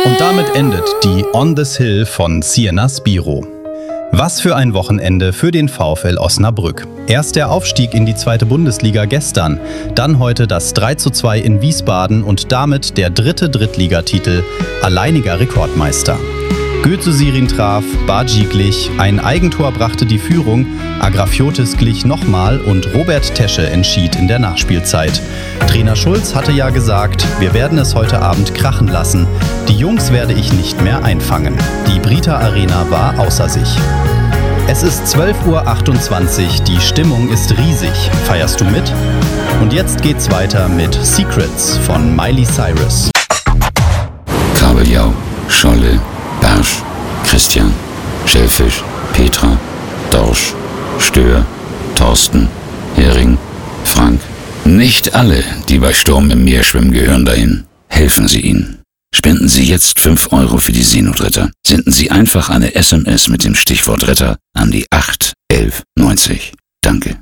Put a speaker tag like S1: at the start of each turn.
S1: Und damit endet die On This Hill von Siena Spiro. Was für ein Wochenende für den VfL Osnabrück. Erst der Aufstieg in die 2. Bundesliga gestern, dann heute das 3:2 in Wiesbaden und damit der 3. Drittligatitel, alleiniger Rekordmeister. Özcan traf, Badji glich, ein Eigentor brachte die Führung, Agrafiotis glich nochmal und Robert Tesche entschied in der Nachspielzeit. Trainer Schulz hatte ja gesagt, wir werden es heute Abend krachen lassen. Die Jungs werde ich nicht mehr einfangen. Die Brita Arena war außer sich. Es ist 12:28 Uhr, die Stimmung ist riesig. Feierst du mit? Und jetzt geht's weiter mit Secrets von Miley Cyrus.
S2: Kabeljau, Scholle, Barsch, Christian, Schellfisch, Petra, Dorsch, Stör, Thorsten, Hering, Frank. Nicht alle, die bei Sturm im Meer schwimmen, gehören dahin. Helfen Sie ihnen. Spenden Sie jetzt 5 € für die Seenotretter. Senden Sie einfach eine SMS mit dem Stichwort Retter an die 8 11 90. Danke.